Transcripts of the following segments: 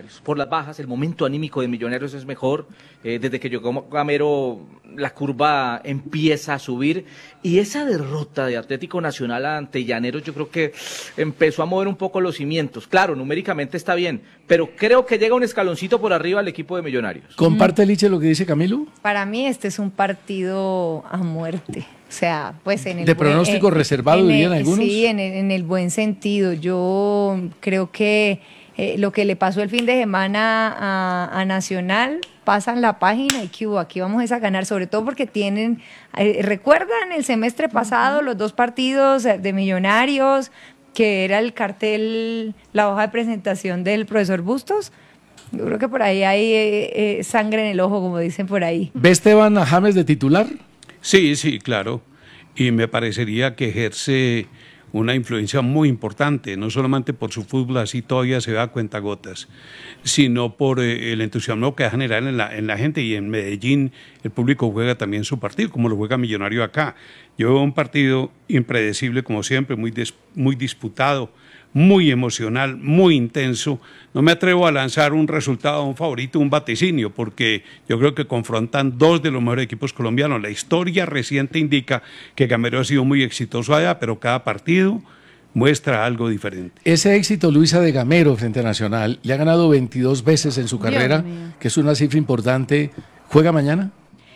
Millonarios. Por las bajas, el momento anímico de Millonarios es mejor. Desde que llegó Gamero, la curva empieza a subir. Y esa derrota de Atlético Nacional ante Llaneros, yo creo que empezó a mover un poco los cimientos. Claro, numéricamente está bien, pero creo que llega un escaloncito por arriba al equipo de Millonarios. ¿Comparte, Liche, lo que dice Camilo? Para mí este es un partido a muerte. O sea, pues en el ¿De pronóstico reservado, dirían algunos? Sí, en el buen sentido. Yo creo que lo que le pasó el fin de semana a Nacional, pasan la página y que aquí vamos a ganar, sobre todo porque tienen, ¿recuerdan el semestre pasado los dos partidos de Millonarios, que era el cartel, la hoja de presentación del profesor Bustos? Yo creo que por ahí hay sangre en el ojo, como dicen por ahí. ¿Ve Esteban a James de titular? Sí, sí, claro. Y me parecería que ejerce una influencia muy importante, no solamente por su fútbol, así todavía se ve a cuentagotas, sino por el entusiasmo que va a generar en la gente. Y en Medellín el público juega también su partido, como lo juega Millonario acá. Yo veo un partido impredecible, como siempre, muy disputado, muy emocional, muy intenso. No me atrevo a lanzar un resultado, un favorito, un vaticinio, porque yo creo que confrontan dos de los mejores equipos colombianos. La historia reciente indica que Gamero ha sido muy exitoso allá, pero cada partido muestra algo diferente. Ese éxito, Luisa, de Gamero frente a Nacional, le ha ganado 22 veces en su carrera, que es una cifra importante. ¿Juega mañana?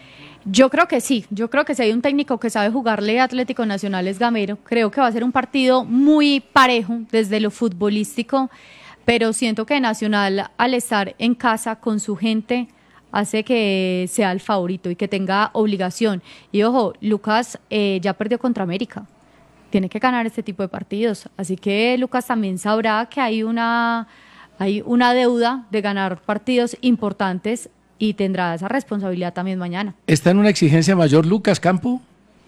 Yo creo que sí, si hay un técnico que sabe jugarle a Atlético Nacional es Gamero. Creo que va a ser un partido muy parejo desde lo futbolístico, pero siento que Nacional, al estar en casa con su gente, hace que sea el favorito y que tenga obligación. Y ojo, Lucas ya perdió contra América, tiene que ganar este tipo de partidos, así que Lucas también sabrá que hay una deuda de ganar partidos importantes y tendrá esa responsabilidad también mañana. ¿Está en una exigencia mayor Lucas Campo?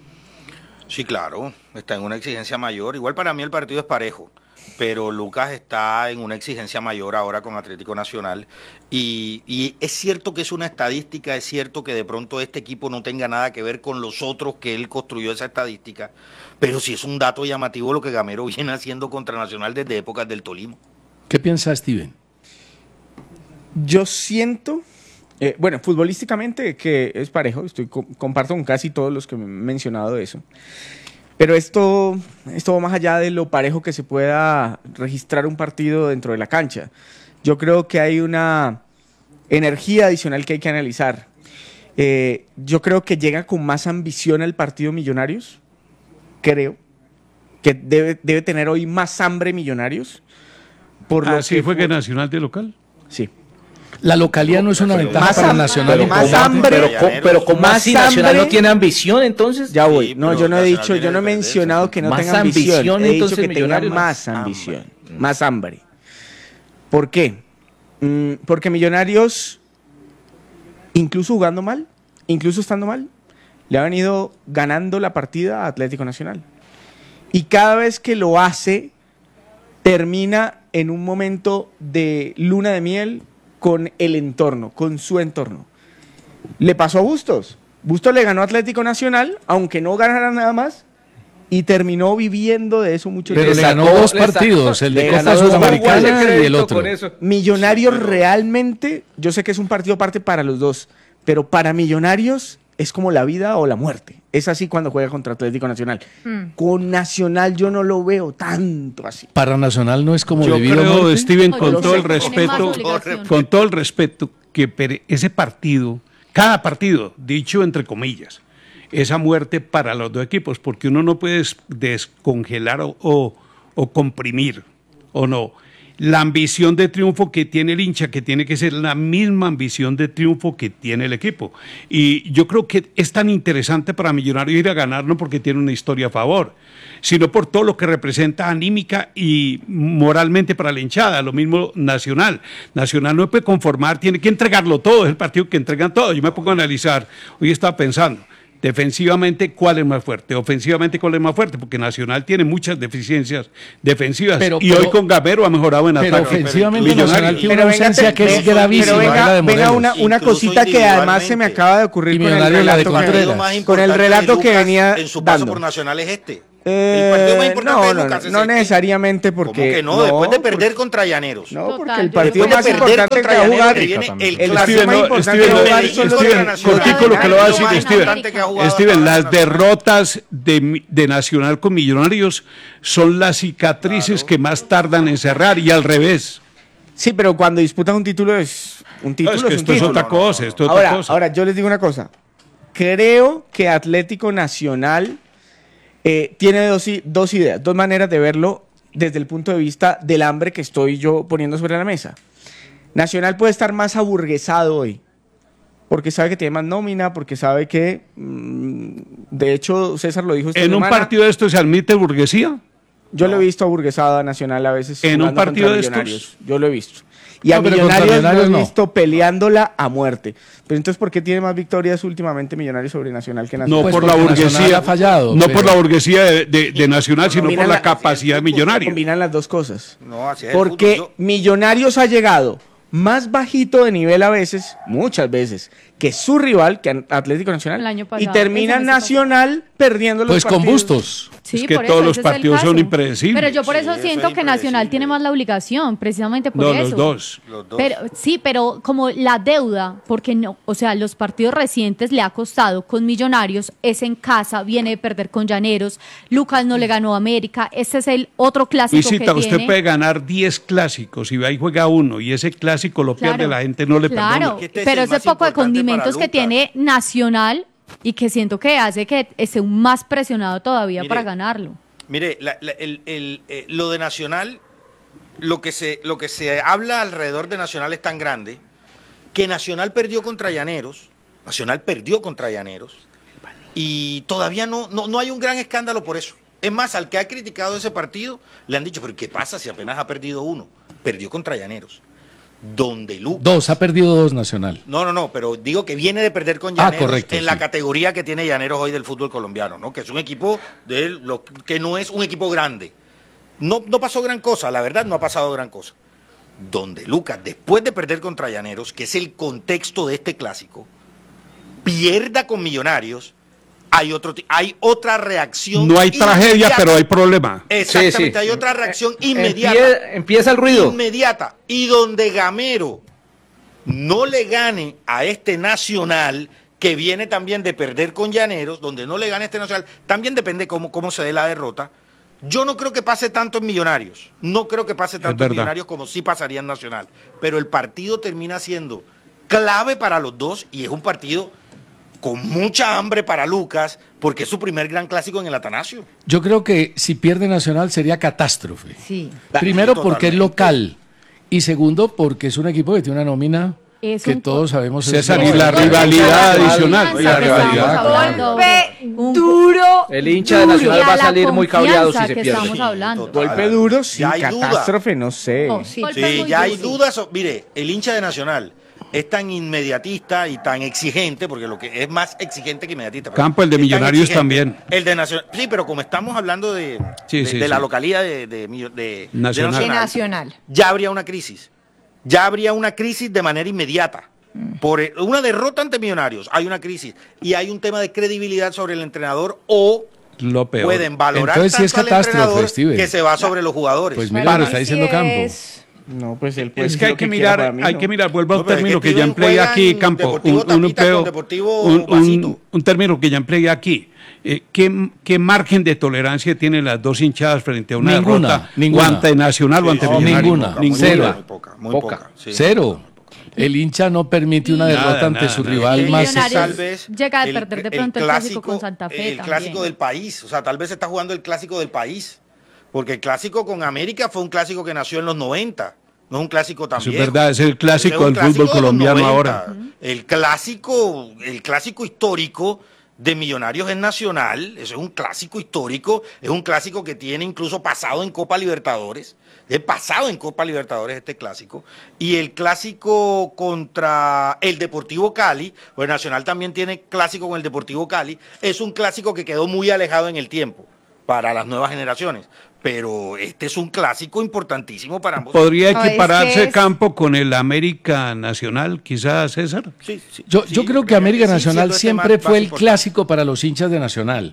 Sí, claro, está en una exigencia mayor. Igual para mí el partido es parejo, pero Lucas está en una exigencia mayor ahora con Atlético Nacional. Y es cierto que es una estadística, es cierto que de pronto este equipo no tenga nada que ver con los otros que él construyó esa estadística, pero sí es un dato llamativo lo que Gamero viene haciendo contra Nacional desde épocas del Tolima. ¿Qué piensa Steven? Yo siento... bueno, futbolísticamente que es parejo, comparto con casi todos los que me han mencionado eso. Pero esto va más allá de lo parejo que se pueda registrar un partido dentro de la cancha. Yo creo que hay una energía adicional que hay que analizar. Yo creo que llega con más ambición al partido Millonarios. Creo que debe tener hoy más hambre Millonarios. ¿Así fue que Nacional de local? Sí. La localidad no es una ventaja para Nacional. Más hambre, pero con más si Nacional no tiene ambición, entonces. Ya voy. No, yo no he mencionado que no tenga ambición. He dicho que tenga más ambición, más hambre. ¿Por qué? Porque Millonarios, incluso jugando mal, incluso estando mal, le ha venido ganando la partida a Atlético Nacional. Y cada vez que lo hace, termina en un momento de luna de miel con el entorno, con su entorno. Le pasó a Bustos. Bustos le ganó a Atlético Nacional, aunque no ganara nada más, y terminó viviendo de eso mucho tiempo. Pero le ganó dos partidos, el de Costa Sudamericana y el otro. Millonarios realmente, yo sé que es un partido aparte para los dos, pero para Millonarios es como la vida o la muerte. Es así cuando juega contra Atlético Nacional. Con Nacional yo no lo veo tanto así. Para Nacional no es como yo de vida creo, o muerte. Steven, con todo el respeto, que ese partido, cada partido, dicho entre comillas, esa muerte para los dos equipos, porque uno no puede descongelar o comprimir, o no. La ambición de triunfo que tiene el hincha, que tiene que ser la misma ambición de triunfo que tiene el equipo. Y yo creo que es tan interesante para Millonarios ir a ganar, no porque tiene una historia a favor, sino por todo lo que representa anímica y moralmente para la hinchada. Lo mismo Nacional. Nacional no puede conformar, tiene que entregarlo todo, es el partido que entregan todo. Yo me pongo a analizar, hoy estaba pensando, defensivamente, ¿cuál es más fuerte? Ofensivamente, ¿cuál es más fuerte? Porque Nacional tiene muchas deficiencias defensivas y hoy con Gamero ha mejorado en ataque. Pero ofensivamente Nacional tiene una ausencia que es gravísima. Pero venga una cosita que además se me acaba de ocurrir con el relato que venía en su paso por Nacional es este. El partido más importante de Lucas no necesariamente porque... ¿Cómo que no? Después de perder contra Llaneros. No, porque el partido más importante que va a jugar... El clásico más importante que lo que lo va a decir Steven, las derrotas de Nacional con Millonarios son las cicatrices que más tardan en cerrar y al revés. Sí, pero cuando disputas un título es un título. No, es que esto es otra cosa, Ahora, yo les digo una cosa. Creo que Atlético Nacional tiene dos ideas, dos maneras de verlo desde el punto de vista del hambre que estoy yo poniendo sobre la mesa. Nacional puede estar más aburguesado hoy, porque sabe que tiene más nómina, porque sabe que, de hecho, César lo dijo esta semana. ¿En un partido de esto se admite burguesía? Yo lo he visto aburguesado a Nacional a veces. ¿En un partido de estos? Yo lo he visto. Y a Millonarios lo he visto peleándola a muerte. Pero entonces, ¿por qué tiene más victorias últimamente Millonarios sobre Nacional que Nacional? No por la burguesía ha fallado. No por la burguesía de Nacional, sino por la capacidad de Millonarios. Combinan las dos cosas. No, así es. Porque Millonarios ha llegado más bajito de nivel a veces, muchas veces, que su rival, que Atlético Nacional, El año pasado, y termina Nacional perdiendo los partidos. Pues con Bustos. Sí, es que por todos eso, los ese es el partidos son caso. impredecibles. Pero yo por eso Sí, siento eso es que Nacional impredecible. tiene más la obligación, precisamente por No, eso. los dos. Pero sí, pero como la deuda, porque no, o sea, los partidos recientes le ha costado con Millonarios, es en casa, viene de perder con Llaneros, Lucas no le ganó a América, este es el otro clásico Luisita, que usted tiene. puede ganar 10 clásicos y va y juega uno y ese clásico lo pierde, la gente no le claro, perdona. Que este es pero el ese más poco de importante condimentos para que tiene Nacional y que siento que hace que esté más presionado todavía Mire, para ganarlo. Mire, lo de Nacional, lo que se habla alrededor de Nacional es tan grande que Nacional perdió contra Llaneros, y todavía no hay un gran escándalo por eso. Es más, al que ha criticado ese partido le han dicho, pero ¿qué pasa si apenas ha perdido uno? Perdió contra Llaneros. Donde Lucas... Ha perdido 2 Nacional. No, pero digo que viene de perder con Llaneros correcto, en la categoría que tiene Llaneros hoy del fútbol colombiano, ¿no? Que es un equipo que no es un equipo grande. No pasó gran cosa, la verdad no ha pasado gran cosa. Donde Lucas, después de perder contra Llaneros, que es el contexto de este clásico, pierda con Millonarios, hay otra reacción. No hay tragedia, pero hay problema. Exactamente, hay otra reacción inmediata. Empieza el ruido. Inmediata. Y donde Gamero no le gane a este Nacional, que viene también de perder con Llaneros, donde no le gane a este Nacional, también depende cómo se dé la derrota. Yo no creo que pase tanto en Millonarios. No creo que pase tanto en Millonarios como sí pasaría en Nacional. Pero el partido termina siendo clave para los dos y es un partido con mucha hambre para Lucas, porque es su primer gran clásico en el Atanasio. Yo creo que si pierde Nacional sería catástrofe. Sí. Primero Sí, porque es totalmente. local y segundo porque es un equipo que tiene una nómina Es que un todos sabemos. César, es y la rivalidad adicional. Confianza La que rivalidad. estamos hablando. Golpe duro. El hincha de Nacional va a salir muy cabreado si se que pierde. estamos hablando. Total. Golpe duro, sí, Ya hay duda. catástrofe, no sé. No, sí. Golpe Sí, muy ya hay duro. dudas. Mire, el hincha de Nacional es tan inmediatista y tan exigente, porque lo que es más exigente que inmediatista. Campo, el de es tan Millonarios exigente. también. El de Nacional. Sí, pero como estamos hablando de Sí. la localidad de Nacional. De Nacional. ya habría una crisis. Ya habría una crisis de manera inmediata. Por una derrota ante Millonarios, hay una crisis. Y hay un tema de credibilidad sobre el entrenador o Lo peor. pueden valorar Entonces, sí es tanto al catástrofe, entrenador Steven. que se va sobre los jugadores. Pues mira lo que está diciendo Así Campo. es. No, pues él puede Es decir que hay lo que quiera, mirar, para mí no. vuelvo a un No, pero es término que que ya Steven empleé juega aquí, en Campo, Deportivo Tapita con Deportivo Vasito. un término que ya empleé aquí. ¿Qué margen de tolerancia tienen las dos hinchadas frente a una Ninguna, derrota? ninguna. O ante Nacional o ante Sí, Millonarios. ninguna. Cero. Muy poca. Sí. Cero. El hincha no permite una Nada, derrota ante nada, su nada. rival El más. Millonarios Tal vez llega a perder de pronto el clásico con Santa Fe el también. clásico del país, o sea, tal vez se está jugando el clásico del país, porque el clásico con América fue un clásico que nació en los 90, no es un clásico tan Eso es viejo. verdad, es el clásico Ese es un del fútbol clásico de los colombiano 90. ahora. El clásico histórico de Millonarios es Nacional, eso es un clásico histórico, es un clásico que tiene incluso pasado en Copa Libertadores, es pasado en Copa Libertadores este clásico, y el clásico contra el Deportivo Cali, pues Nacional también tiene clásico con el Deportivo Cali, es un clásico que quedó muy alejado en el tiempo para las nuevas generaciones, pero este es un clásico importantísimo para ambos. ¿Podría No, es equipararse que es- Campo con el América Nacional, quizás, César? Sí, Yo creo que América sí, Nacional siendo este siempre más fue el importante. clásico para los hinchas de Nacional.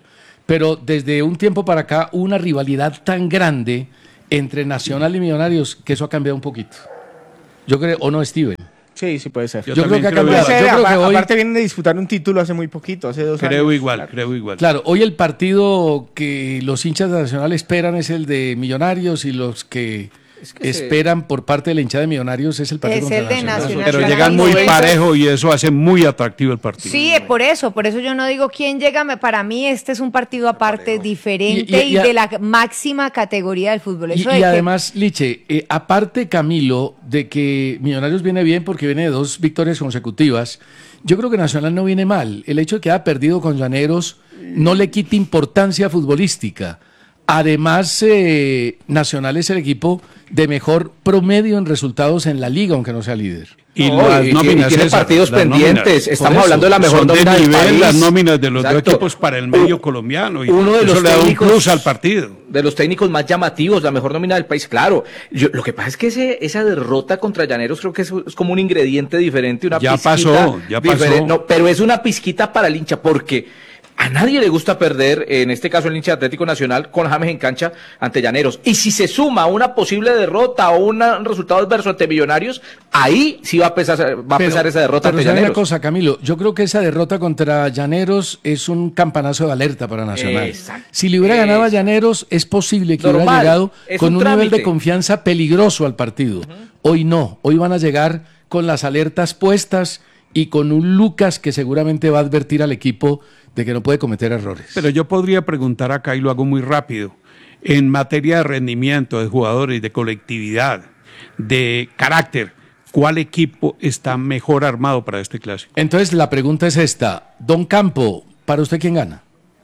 pero desde un tiempo para acá hubo una rivalidad tan grande entre Nacional y Millonarios que eso ha cambiado un poquito. Yo creo, ¿o no, Steven? Sí, sí puede ser. Yo creo que ha cambiado. Aparte vienen de disputar un título hace muy poquito, hace 2 años. Creo igual. Claro, hoy el partido que los hinchas de Nacional esperan es el de Millonarios y los que esperan por parte de la hinchada de Millonarios es el partido contra el de Nacional. Pero llegan muy parejo y eso hace muy atractivo el partido. Sí, por eso yo no digo quién llega. Para mí este es un partido aparte, diferente y de la máxima categoría del fútbol. Eso y además, Liche, aparte, Camilo, de que Millonarios viene bien porque viene de 2 victorias consecutivas, yo creo que Nacional no viene mal. El hecho de que haya perdido con Llaneros no le quita importancia futbolística. Además, Nacional es el equipo de mejor promedio en resultados en la liga, aunque no sea líder. Y tiene partidos pendientes. Estamos hablando de la mejor nómina del país. Las nóminas de los 2 equipos para el medio colombiano. Y uno de los le da un plus al partido. De los técnicos más llamativos, la mejor nómina del país, claro. Lo que pasa es que esa derrota contra Llaneros creo que es como un ingrediente diferente, una pizquita. Ya pasó. No, pero es una pizquita para el hincha, porque a nadie le gusta perder, en este caso el hincha de Atlético Nacional, con James en cancha ante Llaneros. Y si se suma una posible derrota o un resultado adverso ante Millonarios, ahí sí va a pesar esa derrota ante Llaneros. Una cosa, Camilo, yo creo que esa derrota contra Llaneros es un campanazo de alerta para Nacional. Si le hubiera ganado a Llaneros, es posible que hubiera llegado con un nivel de confianza peligroso al partido. Hoy no, hoy van a llegar con las alertas puestas y con un Lucas que seguramente va a advertir al equipo de que no puede cometer errores. Pero yo podría preguntar acá, y lo hago muy rápido, en materia de rendimiento de jugadores, de colectividad, de carácter, ¿cuál equipo está mejor armado para este clásico? Entonces la pregunta es esta, Don Campo, ¿para usted quién gana?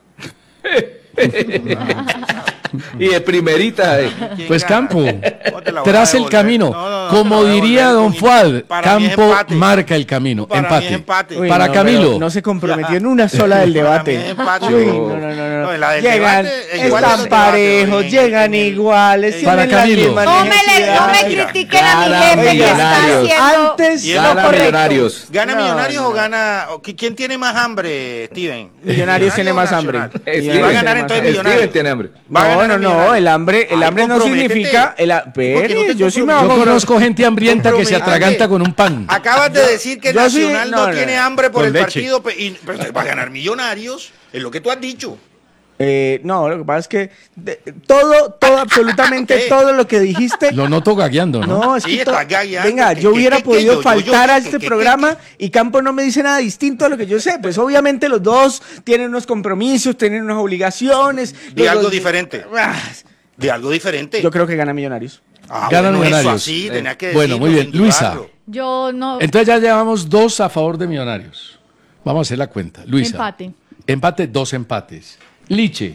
Y de primerita. Pues Campo, tras el camino. Como diría Don Fuad, Campo marca el camino. Empate. Para Camilo. No se comprometió en una sola del debate. No. Llegan, están parejos, llegan iguales. Para Camilo. No me critiquen a mi jefe que está haciendo antes gana Millonarios. ¿Gana Millonarios o gana? ¿Quién tiene más hambre, Steven? Millonarios tiene más hambre. Va a ganar entonces Millonarios. Steven tiene hambre. No, el hambre no significa. Yo sí me Yo conozco gente hambrienta que se atraganta con un pan. Acabas de decir que Nacional no tiene hambre por el partido, pero va a ganar Millonarios, es lo que tú has dicho. No, lo que pasa es que absolutamente todo lo que dijiste. Lo noto gagueando, ¿no? No, es que venga, yo hubiera podido faltar a este programa y Campo no me dice nada distinto a lo que yo sé. Pues obviamente los dos tienen unos compromisos, tienen unas obligaciones. De algo diferente. De algo diferente. Yo creo que gana Millonarios. Gana Millonarios. Eso así, tenía que bueno, muy bien. Luisa. Yo no. Entonces ya llevamos 2 a favor de Millonarios. Vamos a hacer la cuenta. Luisa. Empate, 2 empates. Liche.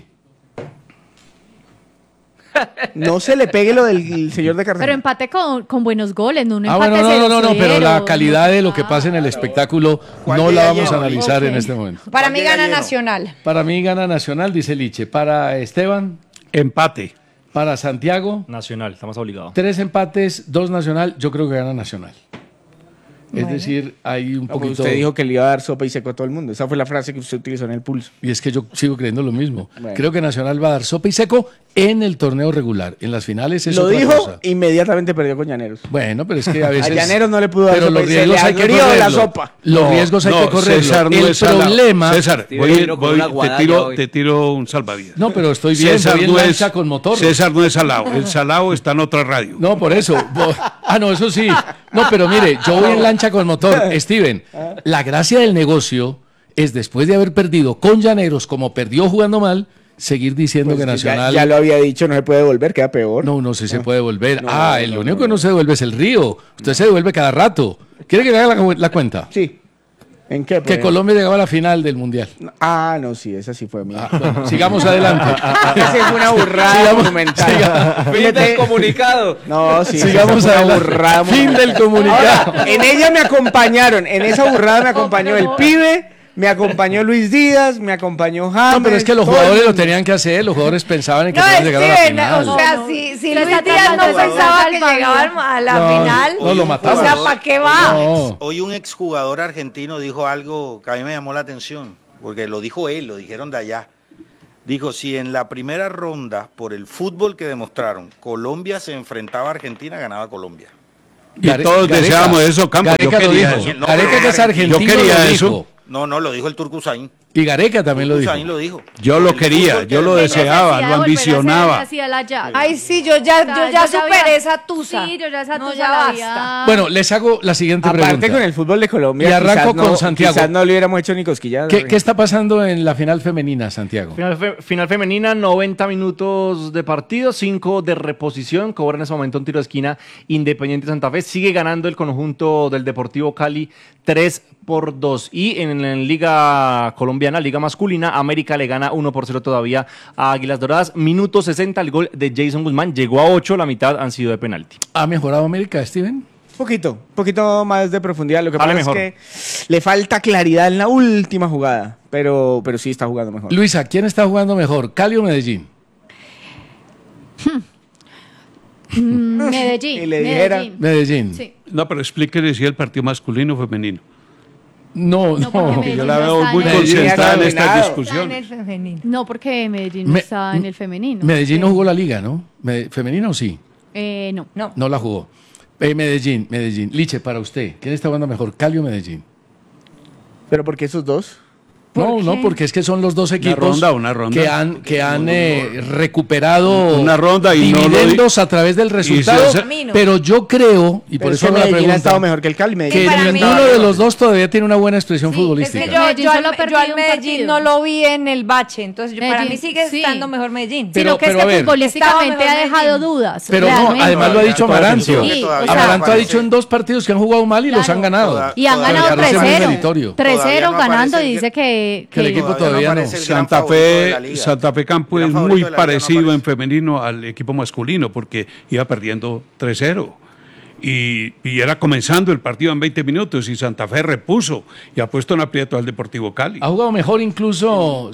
No se le pegue lo del señor de Cartagena. Pero empate con buenos goles, no un empate no, pero la calidad de lo que pasa en el espectáculo no la vamos a analizar en este momento. Para mí gana Nacional. Para mí gana Nacional, dice Liche. Para Esteban. Empate. Para Santiago. Nacional, estamos obligados. 3 empates, 2 Nacional. Yo creo que gana Nacional. Es decir, hay un poquito... Usted dijo que le iba a dar sopa y seco a todo el mundo. Esa fue la frase que usted utilizó en el pulso. Y es que yo sigo creyendo lo mismo. Bueno. Creo que Nacional va a dar sopa y seco en el torneo regular. En las finales es lo otra dijo, cosa. Inmediatamente perdió con Llaneros. Bueno, pero es que a veces... A Llaneros no le pudo dar pero sopa los riesgos hay que correrlo. La sopa. Los riesgos hay que correrlo. César no el problema... César, te tiro un salvavidas. No, pero estoy bien, César no es con motor. César no es salado. El salado está en otra radio. No, por eso. No, eso sí. No, pero mire, yo voy en lancha con motor. Steven, la gracia del negocio es, después de haber perdido con Llaneros, como perdió jugando mal, seguir diciendo pues que Nacional... Ya lo había dicho, no se puede devolver, queda peor. No, sí se puede devolver. Lo único que no se devuelve es el río. Usted se devuelve cada rato. ¿Quiere que le haga la cuenta? Sí. ¿En qué? Que Colombia llegaba a la final del Mundial. No, sí, esa sí fue mía. Bueno, sigamos adelante. Esa es una burrada documental. Fin del comunicado. No, sí. Sigamos adelante. Fin del comunicado. Ahora, en ella me acompañaron, en esa burrada me acompañó el pibe, me acompañó Luis Díaz, me acompañó James. No, pero es que los jugadores lo tenían que hacer, los jugadores pensaban en que iban a llegar a la final. O sea, si Luis Díaz no pensaba que llegaban a la final, no lo mataba. O sea, ¿para qué va? Hoy un exjugador argentino dijo algo que a mí me llamó la atención, porque lo dijo él, lo dijeron de allá. Dijo, si en la primera ronda, por el fútbol que demostraron, Colombia se enfrentaba a Argentina, ganaba Colombia. Y todos deseábamos eso, Campos. Gareca lo dijo. Gareca, que es argentino, yo quería eso. No, lo dijo el Turco Usain. Y Gareca también lo dijo. Yo lo quería, yo lo deseaba, lo ambicionaba. Ay, sí, yo ya superé esa tusa. Sí, yo ya esa tusa ya basta. Bueno, les hago la siguiente pregunta. Aparte con el fútbol de Colombia, y arranco con Santiago. Quizás no le hubiéramos hecho ni cosquillas. ¿Qué está pasando en la final femenina, Santiago? Final femenina, 90 minutos de partido, 5 de reposición. Cobra en ese momento un tiro de esquina Independiente Santa Fe. Sigue ganando el conjunto del Deportivo Cali 3-2. Y en la Liga Colombiana, Liga Masculina, América le gana 1-0 todavía a Águilas Doradas. Minuto 60, el gol de Jason Guzmán. Llegó a 8, la mitad han sido de penalti. ¿Ha mejorado América, Steven? Poquito más de profundidad. Lo que pasa es que le falta claridad en la última jugada, pero sí está jugando mejor. Luisa, ¿quién está jugando mejor, Cali o Medellín? Medellín. Y le dijera Medellín. Sí. No, pero explíquele si el partido masculino o femenino. No. Yo la veo muy concentrada en esta discusión. No, porque Medellín no está en el femenino. Medellín no jugó la liga, ¿no? ¿Femenina o sí? No. No la jugó. Medellín. Liche, para usted, ¿quién está jugando mejor, Cali o Medellín? ¿Pero por qué esos dos? No, porque es que son los dos equipos una ronda. que han recuperado una ronda y dividendos a través del resultado. Pero yo creo, y por eso la pregunta, ha estado mejor que el Cali. Que ninguno de los dos todavía tiene una buena expresión futbolística. Es que yo al Medellín no lo vi en el bache, entonces para mí sigue estando mejor Medellín. Sino que futbolísticamente ha dejado dudas. Pero no, además lo ha dicho Amaranto. Amaranto ha dicho en 2 partidos que han jugado mal y los han ganado. Y han ganado 3-0. 3-0 ganando y dice que el equipo todavía no. Santa Fe Campo es muy parecido en femenino al equipo masculino porque iba perdiendo 3-0 y era comenzando el partido en 20 minutos y Santa Fe repuso y ha puesto en aprieto al Deportivo Cali. Ha jugado mejor incluso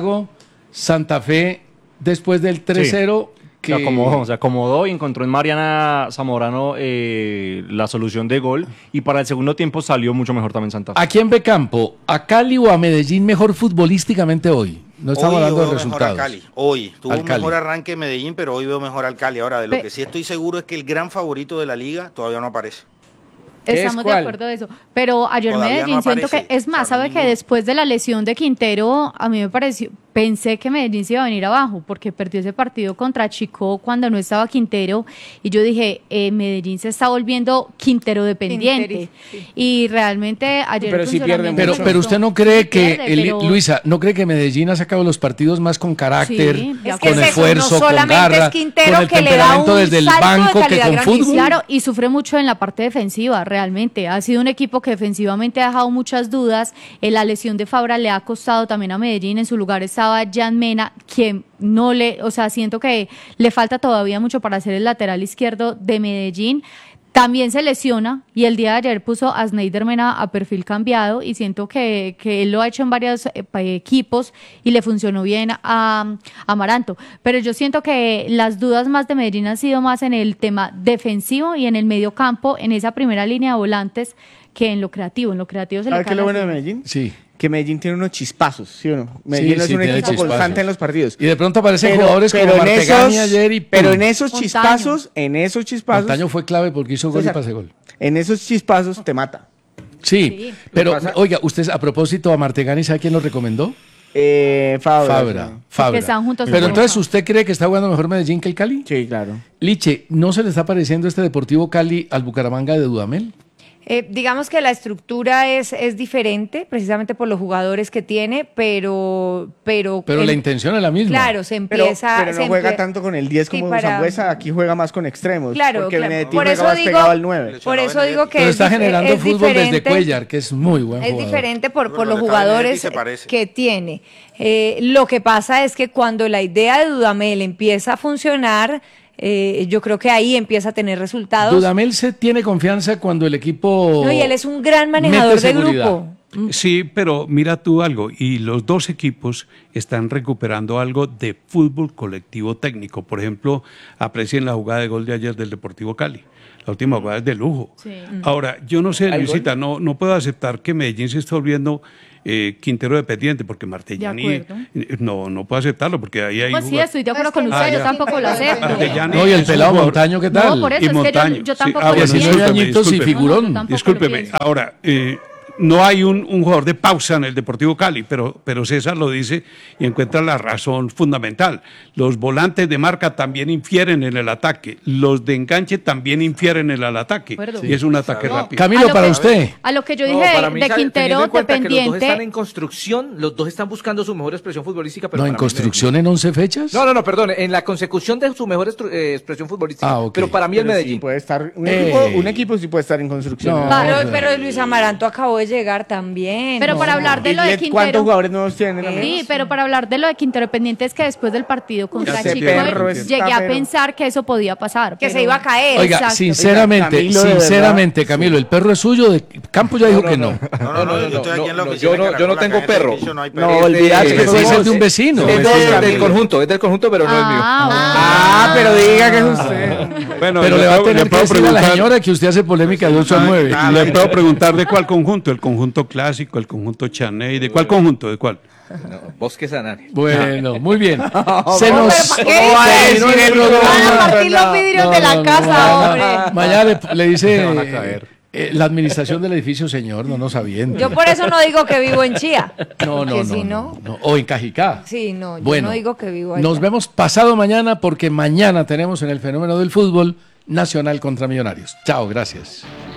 Santa Fe después del 3-0. Se acomodó y encontró en Mariana Zamorano la solución de gol y para el segundo tiempo salió mucho mejor también Santa Fe. ¿A quién ve Campo? ¿A Cali o a Medellín mejor futbolísticamente hoy? No estamos hablando de resultados. Cali. Hoy tuvo un mejor arranque Medellín, pero hoy veo mejor al Cali. Ahora, de lo que sí estoy seguro es que el gran favorito de la liga todavía no aparece. Estamos de acuerdo de eso. Pero ayer Medellín no siento que, es más, ¿sabe que después de la lesión de Quintero, a mí me pareció, pensé que Medellín se iba a venir abajo, porque perdió ese partido contra Chico cuando no estaba Quintero, y yo dije, Medellín se está volviendo Quintero dependiente. Y realmente ayer... Pero sí pierde mucho. Pero usted no cree Luisa, ¿no cree que Medellín ha sacado los partidos más con carácter, con esfuerzo, con garra, con el temperamento desde el banco que con fútbol? Claro, y sufre mucho en la parte defensiva, realmente. Ha sido un equipo que defensivamente ha dejado muchas dudas. La lesión de Fabra le ha costado también a Medellín. En su lugar estaba Jan Mena, quien siento que le falta todavía mucho para ser el lateral izquierdo de Medellín. También se lesiona y el día de ayer puso a Sneijder Mena a perfil cambiado y siento que él lo ha hecho en varios equipos y le funcionó bien a Amaranto. Pero yo siento que las dudas más de Medellín han sido más en el tema defensivo y en el medio campo, en esa primera línea de volantes, que en lo creativo. En lo creativo se le cae. ¿Qué es lo bueno de Medellín? Sí. Que Medellín tiene unos chispazos, ¿sí o no? Medellín es un equipo constante en los partidos. Y de pronto aparecen jugadores como Martegani ayer y... Pero en esos chispazos... Montaño fue clave porque hizo gol y pase gol. En esos chispazos te mata. Sí, pero oiga, usted a propósito a Martegani, ¿sabe quién lo recomendó? Fabra. Que están juntos. Pero entonces, ¿usted cree que está jugando mejor Medellín que el Cali? Sí, claro. Liche, ¿no se le está pareciendo este Deportivo Cali al Bucaramanga de Dudamel? Digamos que la estructura es diferente, precisamente por los jugadores que tiene, pero la intención es la misma. Claro, se empieza... Pero no juega tanto con el 10 como Sambuesa, aquí juega más con extremos. Claro, porque por eso digo, al 9. Por eso digo que pero está generando fútbol desde Cuellar, que es muy buen jugador. Es diferente por los jugadores que tiene. Lo que pasa es que cuando la idea de Dudamel empieza a funcionar... yo creo que ahí empieza a tener resultados. Dudamel se tiene confianza cuando el equipo... No, y él es un gran manejador de grupo. Sí, pero mira tú algo, y los dos equipos están recuperando algo de fútbol colectivo técnico. Por ejemplo, aprecien la jugada de gol de ayer del Deportivo Cali. La última jugada es de lujo. Sí. Ahora, yo no sé, Luisita, no puedo aceptar que Medellín se esté volviendo Quintero dependiente, porque Martellani no puedo aceptarlo, porque ahí hay... Pues sí, estoy de acuerdo con usted, yo tampoco lo acepto. No, y el pelado Montaño, ¿qué tal? No, por eso y es Montaño, que yo tampoco sí, lo pienso. 19 añitos y figurón. Discúlpeme, ahora... no hay un jugador de pausa en el Deportivo Cali, pero César lo dice y encuentra la razón fundamental. Los volantes de marca también infieren en el ataque, los de enganche también infieren en el ataque, y es un ataque rápido. Camilo, para usted. A lo que yo dije de Quintero dependiente. Los dos están en construcción, los dos están buscando su mejor expresión futbolística. Pero ¿No en construcción en 11 fechas? No, perdón, en la consecución de su mejor expresión futbolística. Okay. Pero para mí el Medellín. Sí puede estar, un equipo sí puede estar en construcción. Pero Luis Amaranto acabó de llegar también. Pero para hablar de lo de Quintero. ¿Cuántos jugadores nuevos tienen? Sí, pero para hablar de lo de Quintero dependiente es que después del partido contra Chico llegué a pensar que eso podía pasar. Que se iba a caer. Oiga, exacto. sinceramente, Camilo, ¿el perro es suyo? De Campo ya dijo que no. Yo no tengo perro. No, olvídate que es de un vecino. Es del conjunto, pero no es mío. Pero diga que es usted. Bueno, pero le va a tener que decir a la señora que usted hace polémica de 8 a 9. Le puedo preguntar de cuál conjunto, el conjunto clásico, el conjunto Chaney, ¿de cuál conjunto? ¿De cuál? Bosque Sanare. Bueno, muy bien. Se nos van a partir los vidrios de la casa, hombre. Mañana le dice la administración del edificio, señor, no nos aviente. Yo por eso no digo que vivo en Chía. No. O en Cajicá. Sí, no, yo bueno, no digo que vivo allá. Nos vemos pasado mañana porque mañana tenemos en el fenómeno del fútbol Nacional contra Millonarios. Chao, gracias.